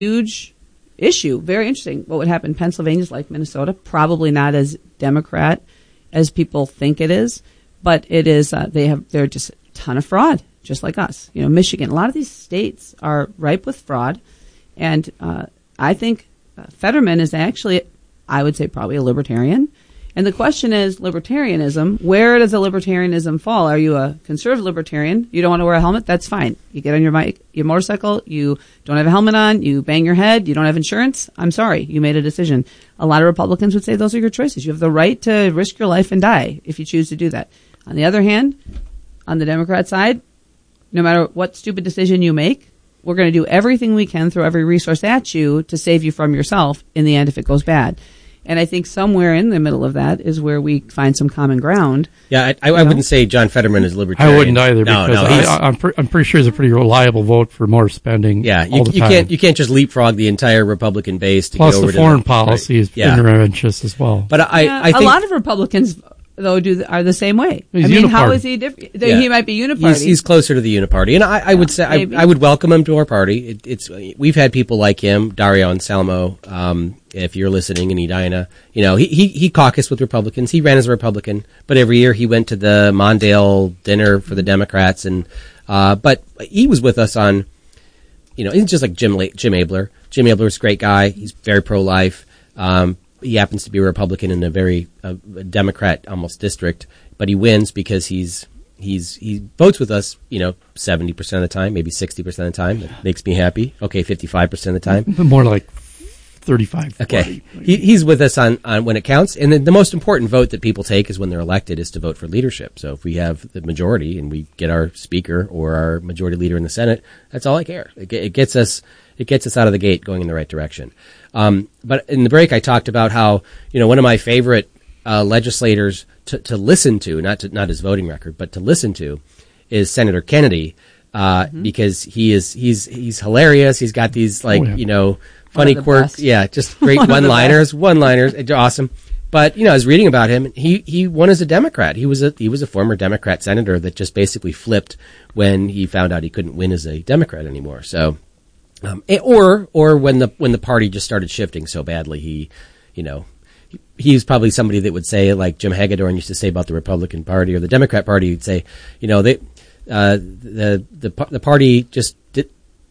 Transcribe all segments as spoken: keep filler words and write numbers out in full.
huge issue. Very interesting. What would happen? Pennsylvania's like Minnesota, probably not as Democrat as people think it is, but it is. Uh, they have they're just a ton of fraud, just like us. You know, Michigan. A lot of these states are ripe with fraud, and uh, I think uh, Fetterman is actually, I would say, probably a libertarian. And the question is, libertarianism, where does a libertarianism fall? Are you a conservative libertarian? You don't want to wear a helmet? That's fine. You get on your bike, your motorcycle, you don't have a helmet on, you bang your head, you don't have insurance? I'm sorry. You made a decision. A lot of Republicans would say those are your choices. You have the right to risk your life and die if you choose to do that. On the other hand, on the Democrat side, no matter what stupid decision you make, we're going to do everything we can, throw every resource at you to save you from yourself in the end if it goes bad. And I think somewhere in the middle of that is where we find some common ground. Yeah, I, I, I wouldn't say John Fetterman is libertarian. I wouldn't either, no, because no, I, I'm, pre- I'm pretty sure he's a pretty reliable vote for more spending. Yeah, you, all the you time. can't you can't just leapfrog the entire Republican base to Plus get over the to foreign the, policy right. is yeah. interventionist as well. But I, yeah, I think a lot of Republicans, though, do are the same way. He's I mean, uniparty. how is he different? Yeah. He might be uniparty. He's, he's closer to the uniparty, and I, I Yeah, would say I, I would welcome him to our party. It, it's we've had people like him, Dario Anselmo. Um, if you're listening in Edina, you know he, he he caucused with Republicans. He ran as a Republican, but every year he went to the Mondale dinner for the Democrats, and uh, but he was with us on, you know, it's just like Jim Jim Abler. Jim Abler's a great guy. He's very pro-life. Um, he happens to be a Republican in a very uh, Democrat almost district, but he wins because he's he's he votes with us, you know, seventy percent of the time, maybe sixty percent of the time. That makes me happy. Okay, fifty-five percent of the time. But more like thirty-five. Okay, he, he's with us on, on when it counts, and then the most important vote that people take is when they're elected is to vote for leadership. So if we have the majority and we get our speaker or our majority leader in the Senate, that's all I care. It, it gets us it gets us out of the gate going in the right direction. Um, but in the break, I talked about how, you know, one of my favorite uh, legislators to, to listen to, not to, not his voting record, but to listen to, is Senator Kennedy, uh, mm-hmm. because he is he's he's hilarious. He's got these like oh, yeah. you know. Funny quirks, yeah, just great one-liners, one-liners, they're awesome. But you know, I was reading about him. He he won as a Democrat. He was a he was a former Democrat senator that just basically flipped when he found out he couldn't win as a Democrat anymore. So, um, or or when the when the party just started shifting so badly, he, you know, he, he's probably somebody that would say, like Jim Hagedorn used to say about the Republican Party or the Democrat Party. He'd say, you know, they uh, the the the party just did.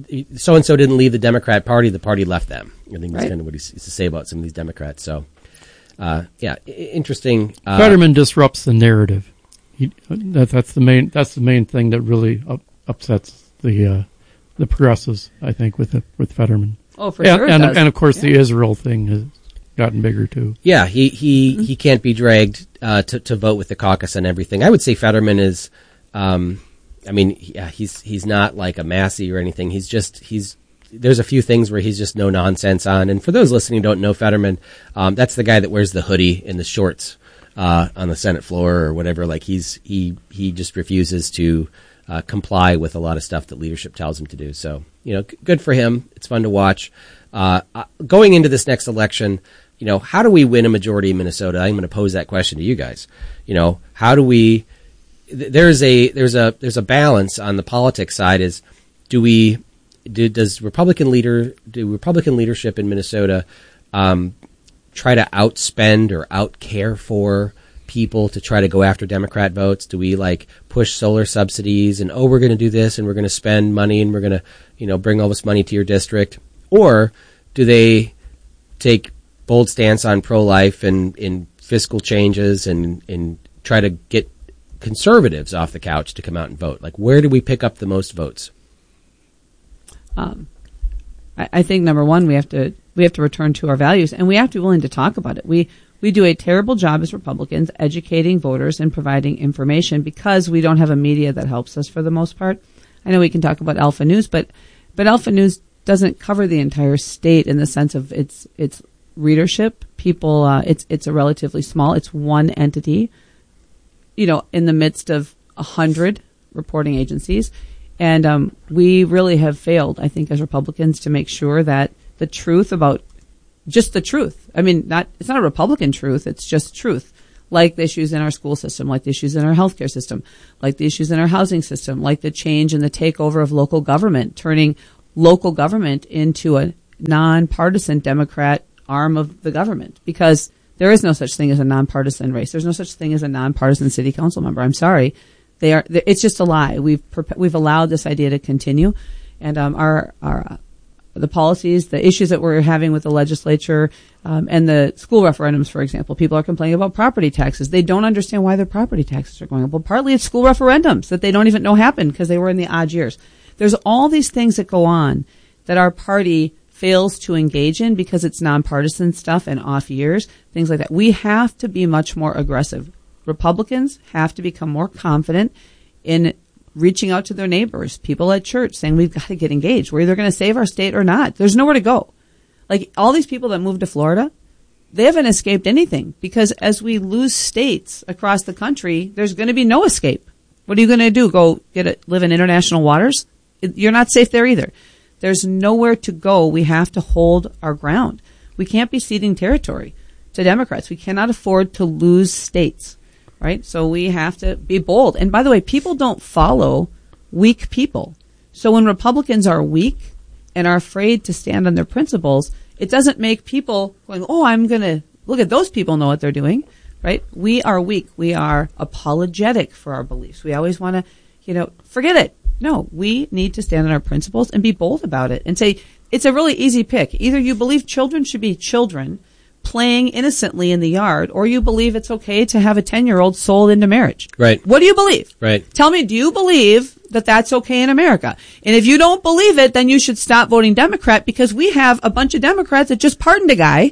So and so didn't leave the Democrat Party; the party left them. I think that's right. kind of what he used to say about some of these Democrats. So, uh, yeah, I- interesting. Uh, Fetterman disrupts the narrative. He, that, that's the main. That's the main thing that really up, upsets the uh, the progressives. I think with it, with Fetterman. Oh, for and, sure. And, it does. and of course, yeah. the Israel thing has gotten bigger too. Yeah, he he, Mm-hmm. he can't be dragged uh, to to vote with the caucus and everything. I would say Fetterman is. Um, I mean, yeah, he's he's not like a Massey or anything. He's just he's there's a few things where he's just no nonsense on. And for those listening who don't know Fetterman, um, that's the guy that wears the hoodie and the shorts uh, on the Senate floor or whatever. Like he's he he just refuses to uh, comply with a lot of stuff that leadership tells him to do. So you know, g- good for him. It's fun to watch. Uh, uh, going into this next election, you know, how do we win a majority in Minnesota? I'm going to pose that question to you guys. You know, how do we? There's a there's a there's a balance on the politics side. Is do we do does Republican leader do Republican leadership in Minnesota um, try to outspend or outcare for people to try to go after Democrat votes? Do we like push solar subsidies and oh we're going to do this and we're going to spend money and we're going to you know bring all this money to your district? Or do they take bold stance on pro-life and in fiscal changes and and try to get conservatives off the couch to come out and vote? Like, where do we pick up the most votes? Um, I, I think number one, we have to we have to return to our values, and we have to be willing to talk about it. We we do a terrible job as Republicans educating voters and providing information because we don't have a media that helps us for the most part. I know we can talk about Alpha News, but but Alpha News doesn't cover the entire state in the sense of its its readership. People, uh, it's it's a relatively small. It's one entity, you know, in the midst of a hundred reporting agencies. And um, we really have failed, I think, as Republicans to make sure that the truth about just the truth. I mean, not it's not a Republican truth. It's just truth, like the issues in our school system, like the issues in our healthcare system, like the issues in our housing system, like the change and the takeover of local government, turning local government into a nonpartisan Democrat arm of the government, because there is no such thing as a nonpartisan race. There's no such thing as a nonpartisan city council member. I'm sorry. They are, it's just a lie. We've, we've allowed this idea to continue. And, um, our, our, uh, the policies, the issues that we're having with the legislature, um, and the school referendums, for example, people are complaining about property taxes. They don't understand why their property taxes are going up. Well, partly it's school referendums that they don't even know happened because they were in the odd years. There's all these things that go on that our party fails to engage in because it's nonpartisan stuff and off years, things like that. We have to be much more aggressive. Republicans have to become more confident in reaching out to their neighbors, people at church, saying we've got to get engaged. We're either going to save our state or not. There's nowhere to go. Like all these people that moved to Florida, they haven't escaped anything, because as we lose states across the country, there's going to be no escape. What are you going to do? Go get a, live in international waters? You're not safe there either. There's nowhere to go. We have to hold our ground. We can't be ceding territory to Democrats. We cannot afford to lose states, right? So we have to be bold. And by the way, people don't follow weak people. So when Republicans are weak and are afraid to stand on their principles, it doesn't make people going, oh, I'm going to look at those people know what they're doing, right? We are weak. We are apologetic for our beliefs. We always want to, you know, forget it. No, we need to stand on our principles and be bold about it and say it's a really easy pick. Either you believe children should be children playing innocently in the yard, or you believe it's okay to have a ten-year-old sold into marriage. Right. What do you believe? Right. Tell me, do you believe that that's okay in America? And if you don't believe it, then you should stop voting Democrat, because we have a bunch of Democrats that just pardoned a guy,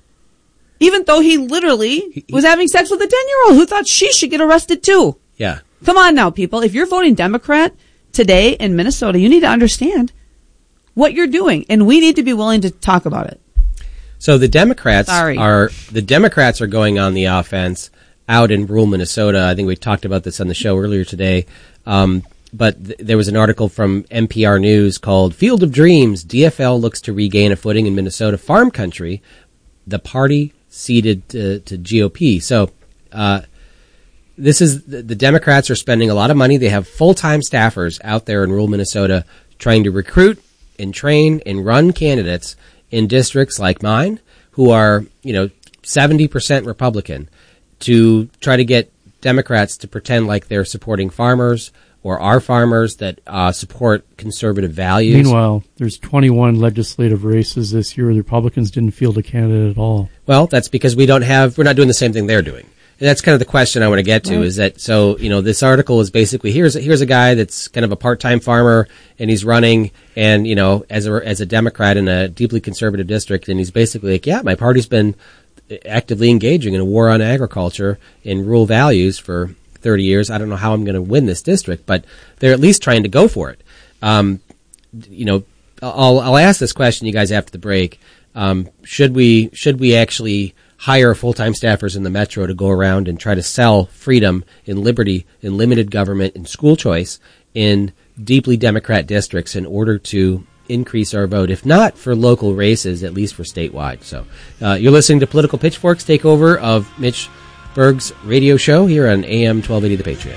even though he literally he, was having sex with a ten-year-old who thought she should get arrested too. Yeah. Come on now, people. If you're voting Democrat today in Minnesota, you need to understand what you're doing, and we need to be willing to talk about it. So the Democrats Sorry. are the Democrats are going on the offense out in rural Minnesota. I think we talked about this on the show earlier today. Um, but th- there was an article from N P R News called "Field of Dreams: D F L looks to regain a footing in Minnesota farm country. The party ceded to, to G O P." So uh, this is the, the Democrats are spending a lot of money. They have full-time staffers out there in rural Minnesota trying to recruit and train and run candidates in districts like mine, who are, you know, seventy percent Republican, to try to get Democrats to pretend like they're supporting farmers or are farmers that uh, support conservative values. Meanwhile, there's twenty-one legislative races this year. The Republicans didn't field a candidate at all. Well, that's because we don't have, we're not doing the same thing they're doing. And that's kind of the question I want to get to, right. Is that, so, you know, this article is basically, here's, here's a guy that's kind of a part-time farmer, and he's running, and, you know, as a, as a Democrat in a deeply conservative district, and he's basically like, yeah, my party's been actively engaging in a war on agriculture and rural values for thirty years. I don't know how I'm going to win this district, but they're at least trying to go for it. Um, you know, I'll, I'll ask this question, you guys, after the break. Um, should we, should we actually hire full-time staffers in the metro to go around and try to sell freedom and liberty and limited government and school choice in deeply Democrat districts in order to increase our vote, if not for local races, at least for statewide? So uh, you're listening to Political Pitchforks, takeover of Mitch Berg's radio show here on A M twelve eighty The Patriot.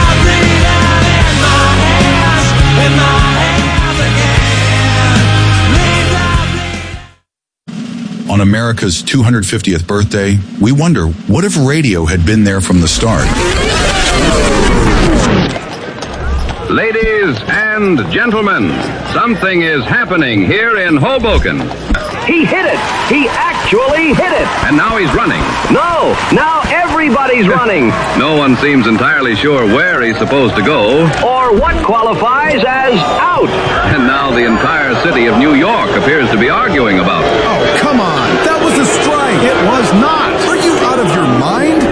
On America's two hundred fiftieth birthday, we wonder, what if radio had been there from the start? Ladies and gentlemen, something is happening here in Hoboken. He hit it! He actually hit it! And now he's running. No! Now everybody's running! No one seems entirely sure where he's supposed to go. Or what qualifies as out! And now the entire city of New York appears to be arguing about it. Oh, come on! That was a strike! It was not! Are you out of your mind?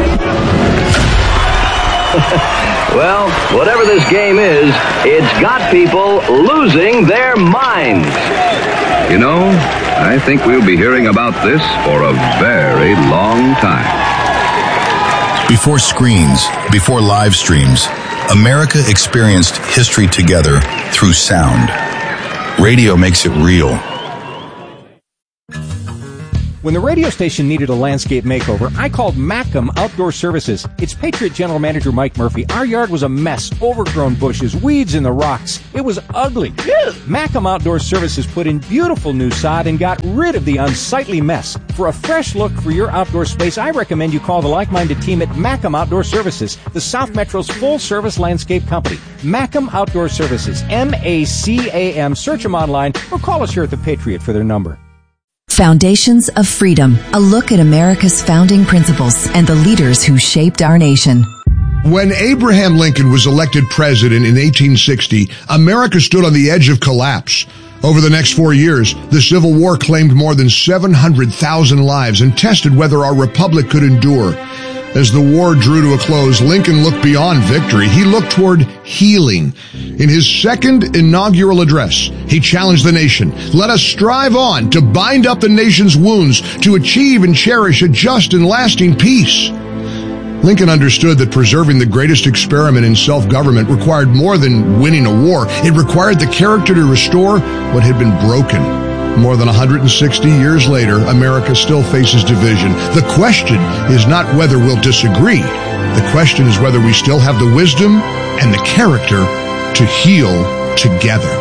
Well, whatever this game is, it's got people losing their minds. You know, I think we'll be hearing about this for a very long time. Before screens, before live streams, America experienced history together through sound. Radio makes it real. When the radio station needed a landscape makeover, I called Mackham Outdoor Services. It's Patriot General Manager Mike Murphy. Our yard was a mess, overgrown bushes, weeds in the rocks. It was ugly. Mackham Outdoor Services put in beautiful new sod and got rid of the unsightly mess. For a fresh look for your outdoor space, I recommend you call the like-minded team at Mackham Outdoor Services, the South Metro's full-service landscape company. Mackham Outdoor Services, M A C A M. Search them online or call us here at the Patriot for their number. Foundations of Freedom, a look at America's founding principles and the leaders who shaped our nation. When Abraham Lincoln was elected president in eighteen sixty, America stood on the edge of collapse. Over the next four years, the Civil War claimed more than seven hundred thousand lives and tested whether our republic could endure. As the war drew to a close, Lincoln looked beyond victory. He looked toward healing. In his second inaugural address, he challenged the nation. Let us strive on to bind up the nation's wounds, to achieve and cherish a just and lasting peace. Lincoln understood that preserving the greatest experiment in self-government required more than winning a war. It required the character to restore what had been broken. More than one hundred sixty years later, America still faces division. The question is not whether we'll disagree. The question is whether we still have the wisdom and the character to heal together.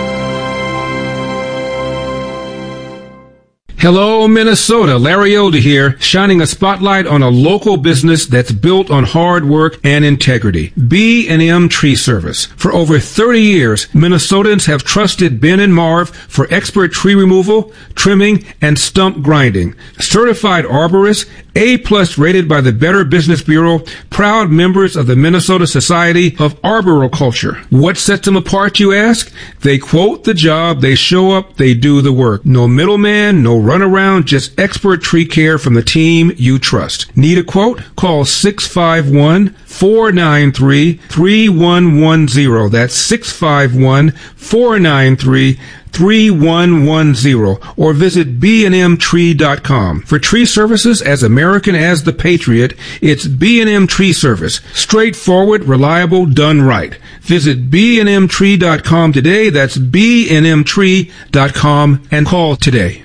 Hello, Minnesota. Larry Elder here, shining a spotlight on a local business that's built on hard work and integrity. B and M Tree Service. For over thirty years, Minnesotans have trusted Ben and Marv for expert tree removal, trimming, and stump grinding. Certified arborists, A-plus rated by the Better Business Bureau, proud members of the Minnesota Society of Arboriculture. What sets them apart, you ask? They quote the job, they show up, they do the work. No middleman, no run around, just expert tree care from the team you trust. Need a quote? Call six five one, four nine three, three one one zero. That's six five one, four nine three, three one one zero, or visit b and m tree dot com. For tree services as American as the Patriot, it's B and M Tree Service. Straightforward, reliable, done right. Visit b and m tree dot com today. That's b and m tree dot com and call today.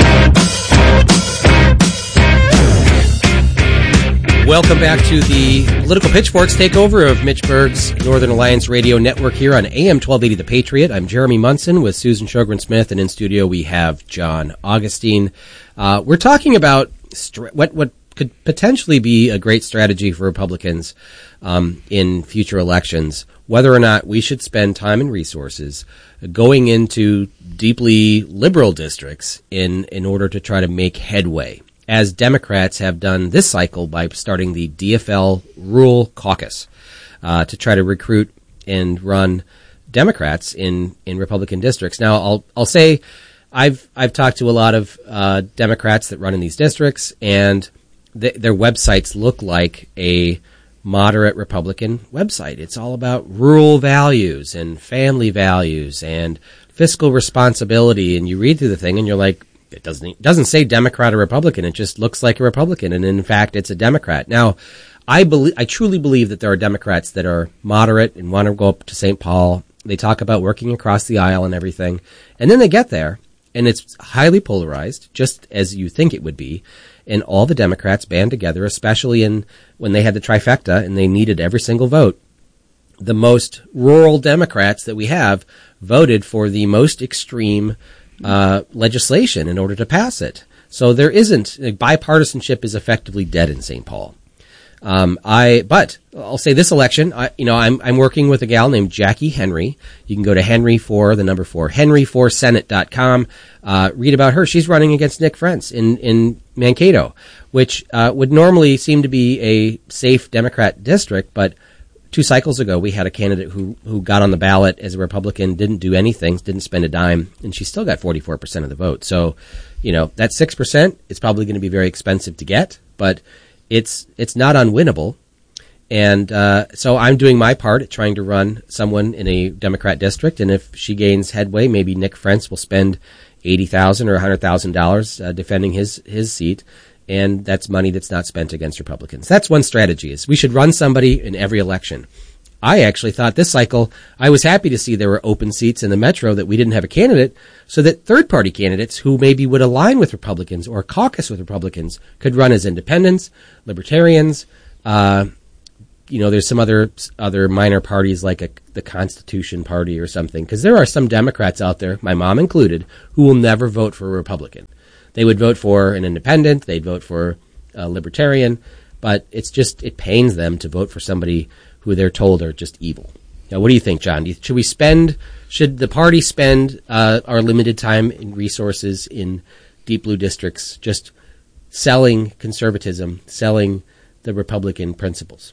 Welcome back to the Political Pitchforks takeover of Mitch Berg's Northern Alliance Radio Network here on A M twelve eighty The Patriot. I'm Jeremy Munson with Susan Sjogren-Smith, and in studio we have John Augustine. Uh, we're talking about st- what what could potentially be a great strategy for Republicans um, in future elections, whether or not we should spend time and resources going into deeply liberal districts in, in order to try to make headway, as Democrats have done this cycle by starting the D F L Rural Caucus uh, to try to recruit and run Democrats in, in Republican districts. Now, I'll I'll say I've I've talked to a lot of uh, Democrats that run in these districts, and th- their websites look like a moderate Republican website. It's all about rural values and family values and fiscal responsibility. And you read through the thing, and you're like, It doesn't it doesn't say Democrat or Republican. It just looks like a Republican, and in fact, it's a Democrat. Now, I believe, I truly believe that there are Democrats that are moderate and want to go up to Saint Paul. They talk about working across the aisle and everything, and then they get there, and it's highly polarized, just as you think it would be. And all the Democrats band together, especially in when they had the trifecta and they needed every single vote. The most rural Democrats that we have voted for the most extreme Uh, legislation in order to pass it. So there isn't, like, bipartisanship is effectively dead in Saint Paul. Um, I, but I'll say this election, I, you know, I'm, I'm working with a gal named Jackie Henry. You can go to Henry for the number four, henry for senate dot com, uh, read about her. She's running against Nick Frentz in, in Mankato, which, uh, would normally seem to be a safe Democrat district, but two cycles ago, we had a candidate who, who got on the ballot as a Republican, didn't do anything, didn't spend a dime, and she still got forty-four percent of the vote. So, you know, that six percent is probably going to be very expensive to get, but it's it's not unwinnable. And uh, so I'm doing my part at trying to run someone in a Democrat district, and if she gains headway, maybe Nick Frentz will spend eighty thousand dollars or one hundred thousand dollars uh, defending his, his seat. And that's money that's not spent against Republicans. That's one strategy, is we should run somebody in every election. I actually thought this cycle, I was happy to see there were open seats in the metro that we didn't have a candidate, so that third-party candidates who maybe would align with Republicans or caucus with Republicans could run as independents, libertarians. Uh, you know, there's some other other minor parties like a, the Constitution Party or something, because there are some Democrats out there, my mom included, who will never vote for a Republican. They would vote for an independent, they'd vote for a libertarian, but it's just, it pains them to vote for somebody who they're told are just evil. Now, what do you think, John? Do you, should we spend, should the party spend uh, our limited time and resources in deep blue districts just selling conservatism, selling the Republican principles?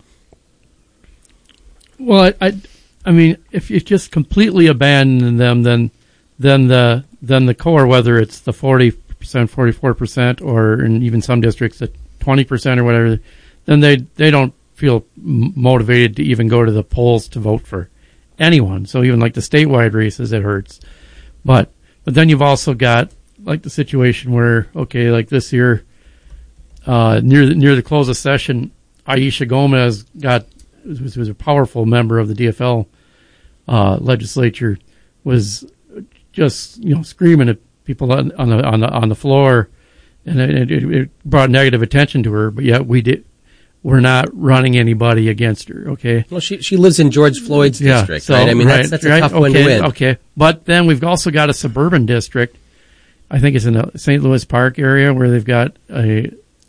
Well, I, I, I mean, if you just completely abandon them, then, then the, then the core, whether it's the forty percent, forty-four percent, or in even some districts at twenty percent or whatever, then they, they don't feel motivated to even go to the polls to vote for anyone. So even like the statewide races, it hurts. But, but then you've also got like the situation where, okay, like this year, uh, near the, near the close of session, Aisha Gomez got, who was a powerful member of the D F L, uh, legislature, was just, you know, screaming at people on, on the, on the, on the floor. And it, it, it brought negative attention to her, but yet we did, we're not running anybody against her, okay? Well, she she lives in George Floyd's yeah, district, so, right? I mean, right, that's, that's right, a tough okay, one to win. Okay, but then we've also got a suburban district. I think it's in the Saint Louis Park area where they've got a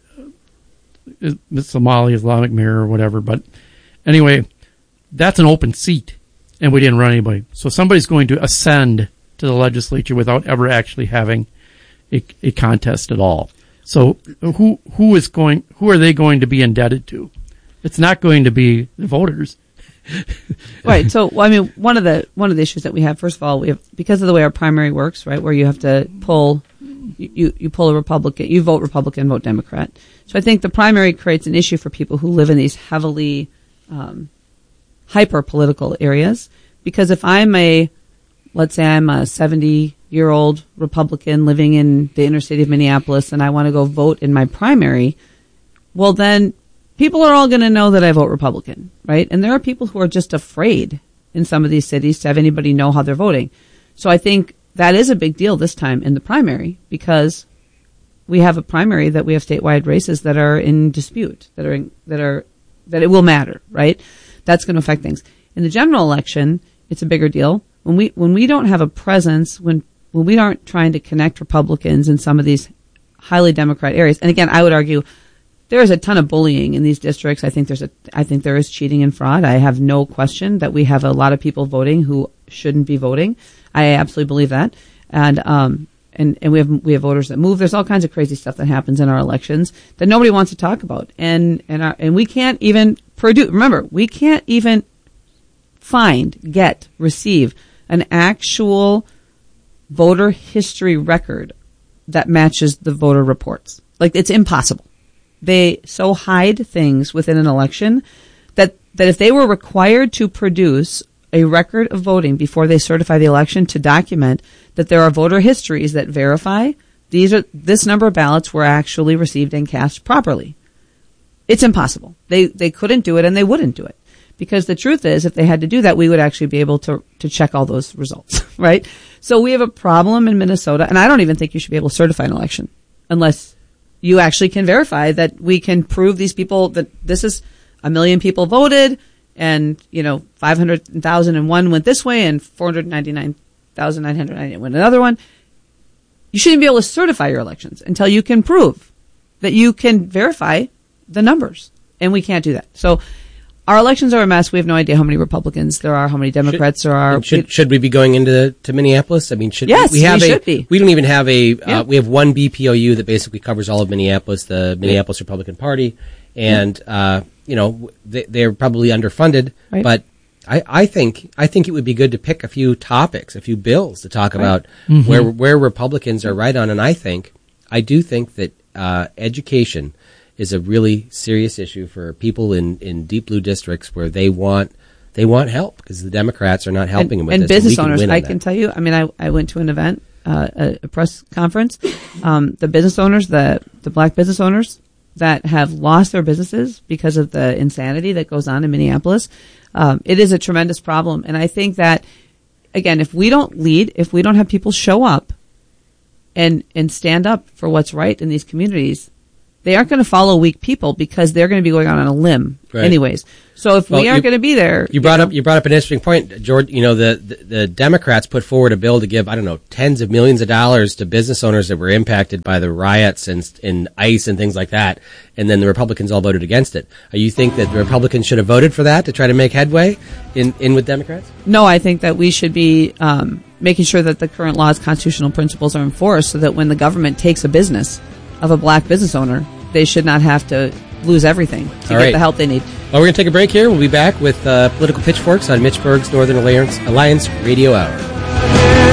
Somali Islamic mayor or whatever. But anyway, that's an open seat, and we didn't run anybody. So somebody's going to ascend to the legislature without ever actually having a, a contest at all. So who who is going? Who are they going to be indebted to? It's not going to be the voters, right? So well, I mean, one of the one of the issues that we have, first of all, we have because of the way our primary works, right, where you have to pull, you you pull a Republican, you vote Republican, vote Democrat. So I think the primary creates an issue for people who live in these heavily um, hyper political areas, because if I'm a, let's say I'm a seventy year old Republican living in the inner city of Minneapolis and I want to go vote in my primary, well then people are all going to know that I vote Republican, right? And there are people who are just afraid in some of these cities to have anybody know how they're voting. So I think that is a big deal this time in the primary, because we have a primary that we have statewide races that are in dispute, that are in, that are that it will matter, right? That's going to affect things. In the general election, it's a bigger deal. When we when we don't have a presence, when when we aren't trying to connect Republicans in some of these highly Democrat areas, and again, I would argue there is a ton of bullying in these districts. I think there's a, I think there is cheating and fraud. I have no question that we have a lot of people voting who shouldn't be voting. I absolutely believe that, and um, and and we have we have voters that move. There's all kinds of crazy stuff that happens in our elections that nobody wants to talk about, and and our, and we can't even produce. Remember, we can't even find, get, receive an actual voter history record that matches the voter reports. Like, it's impossible. They so hide things within an election that, that if they were required to produce a record of voting before they certify the election to document that there are voter histories that verify these are, this number of ballots were actually received and cast properly. It's impossible. They, they couldn't do it and they wouldn't do it. Because the truth is, if they had to do that, we would actually be able to, to check all those results, right? So we have a problem in Minnesota, and I don't even think you should be able to certify an election unless you actually can verify that we can prove these people that this is a million people voted and, you know, five hundred thousand one went this way and four hundred ninety-nine thousand nine hundred ninety went another one. You shouldn't be able to certify your elections until you can prove that you can verify the numbers, and we can't do that. So our elections are a mess. We have no idea how many Republicans there are, how many Democrats should, there are. Should, should we be going into to Minneapolis? I mean, should yes, we, we have we a, should be. We don't even have a, yeah. uh, we have one B P O U that basically covers all of Minneapolis, the Minneapolis Republican Party. And, yeah. uh, you know, they, they're probably underfunded, right. But I, I think, I think it would be good to pick a few topics, a few bills to talk right. about mm-hmm. where, where Republicans are right on. And I think, I do think that, uh, education is a really serious issue for people in, in deep blue districts where they want they want help because the Democrats are not helping and, them with and this. Business and owners, can I can tell you. I mean, I, I went to an event, uh, a, a press conference. Um, the business owners, the the black business owners that have lost their businesses because of the insanity that goes on in Minneapolis, Um, it is a tremendous problem. And I think that, again, if we don't lead, if we don't have people show up and, and stand up for what's right in these communities, they aren't going to follow weak people because they're going to be going out on a limb right. anyways. So if well, we aren't going to be there, you brought you up know, you brought up an interesting point, George. You know, the, the the Democrats put forward a bill to give I don't know tens of millions of dollars to business owners that were impacted by the riots and and ICE and things like that, and then the Republicans all voted against it. Uh, you think that the Republicans should have voted for that to try to make headway in in with Democrats? No, I think that we should be um, making sure that the current laws, constitutional principles are enforced, so that when the government takes a business of a black business owner, they should not have to lose everything to All get right. the help they need. Well, we're going to take a break here. We'll be back with uh, Political Pitchforks on Mitch Berg's Northern Alliance, Alliance Radio Hour.